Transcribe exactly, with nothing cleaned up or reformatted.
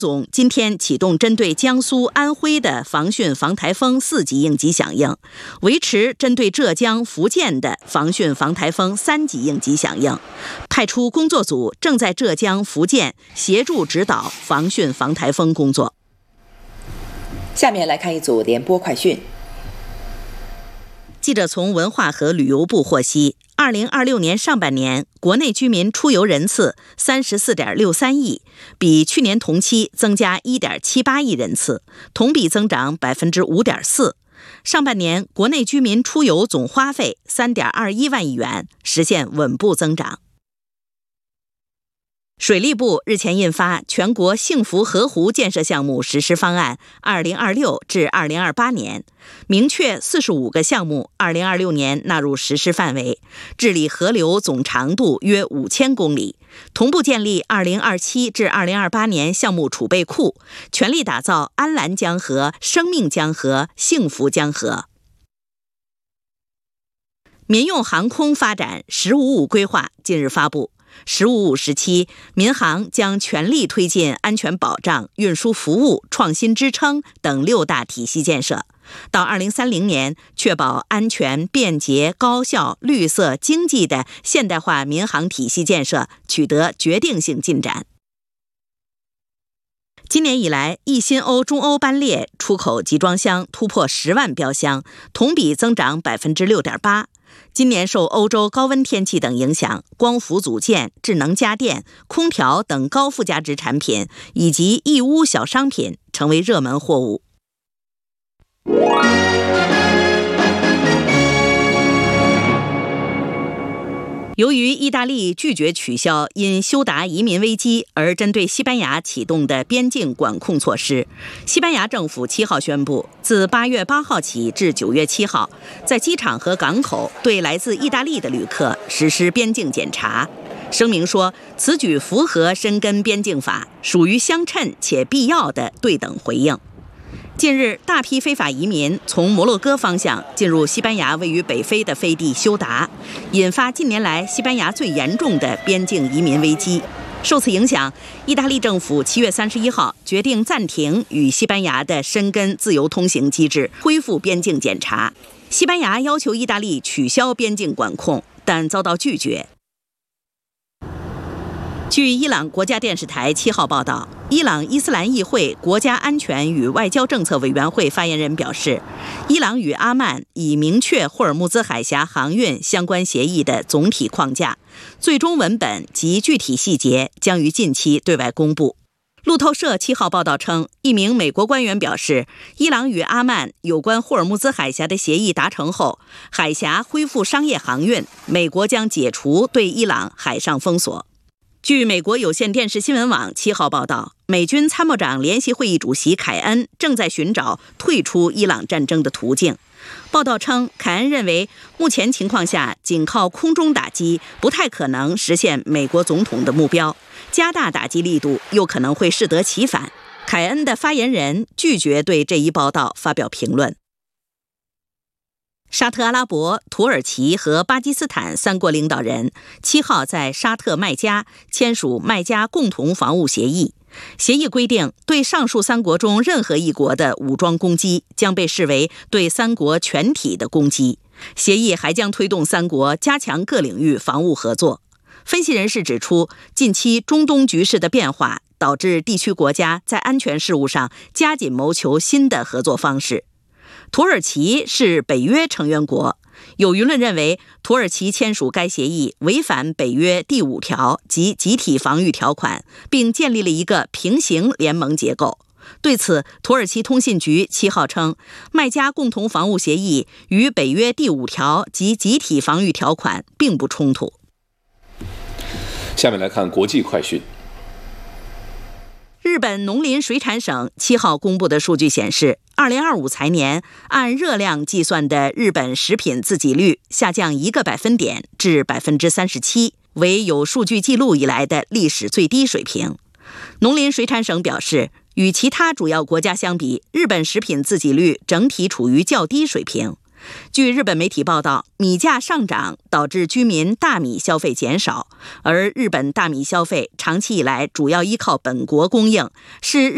总今天启动针对江苏、安徽的防汛防台风四级应急响应，维持针对浙江、福建的防汛防台风三级应急响应，派出工作组正在浙江、福建协助指导防汛防台风工作。 下面来看一组联播快讯。 记者从文化和旅游部获悉，二零二六年上半年国内居民出游人次三十四点六三亿，比去年同期增加一点七八亿人次，同比增长百分之五点四。上半年国内居民出游总花费三点二一万亿元，实现稳步增长。水利部日前印发《全国幸福河湖建设项目实施方案（二零二六至二零二八年）》，明确四十五个项目二零二六年纳入实施范围，治理河流总长度约五千公里，同步建立二零二七至二零二八年项目储备库，全力打造安澜江河、生命江河、幸福江河。民用航空发展“十五五”规划近日发布。十五五时期，民航将全力推进安全保障、运输服务、创新支撑等六大体系建设。到二零三零年，确保安全、便捷、高效、绿色、经济的现代化民航体系建设取得决定性进展。今年以来，易新欧中欧班列出口集装箱突破十万标箱，同比增长百分之六点八。今年受欧洲高温天气等影响，光伏组件、智能家电、空调等高附加值产品以及义乌小商品成为热门货物。由于意大利拒绝取消因休达移民危机而针对西班牙启动的边境管控措施，西班牙政府七号宣布，自八月八号起至九月七号，在机场和港口对来自意大利的旅客实施边境检查。声明说，此举符合申根边境法，属于相称且必要的对等回应。近日，大批非法移民从摩洛哥方向进入西班牙位于北非的飞地休达，引发近年来西班牙最严重的边境移民危机。受此影响，意大利政府七月三十一号决定暂停与西班牙的申根自由通行机制，恢复边境检查。西班牙要求意大利取消边境管控，但遭到拒绝。据伊朗国家电视台七号报道，伊朗伊斯兰议会国家安全与外交政策委员会发言人表示，伊朗与阿曼已明确霍尔木兹海峡航运相关协议的总体框架，最终文本及具体细节将于近期对外公布。路透社七号报道称，一名美国官员表示，伊朗与阿曼有关霍尔木兹海峡的协议达成后，海峡恢复商业航运，美国将解除对伊朗海上封锁。据美国有线电视新闻网七号报道，美军参谋长联席会议主席凯恩正在寻找退出伊朗战争的途径。报道称，凯恩认为目前情况下仅靠空中打击不太可能实现美国总统的目标，加大打击力度又可能会适得其反。凯恩的发言人拒绝对这一报道发表评论。沙特阿拉伯、土耳其和巴基斯坦三国领导人七号在沙特麦加签署麦加共同防务协议。协议规定，对上述三国中任何一国的武装攻击将被视为对三国全体的攻击。协议还将推动三国加强各领域防务合作。分析人士指出，近期中东局势的变化导致地区国家在安全事务上加紧谋求新的合作方式。土耳其是北约成员国，有舆论认为土耳其签署该协议违反北约第五条及集体防御条款，并建立了一个平行联盟结构。对此，土耳其通信局七号称，麦加共同防务协议与北约第五条及集体防御条款并不冲突。 下面来看国际快讯。 日本农林水产省七号公布的数据显示，二零二五财年按热量计算的日本食品自给率下降一个百分点至百分之三十七，为有数据记录以来的历史最低水平。农林水产省表示，与其他主要国家相比，日本食品自给率整体处于较低水平。据日本媒体报道，米价上涨导致居民大米消费减少，而日本大米消费长期以来主要依靠本国供应，是日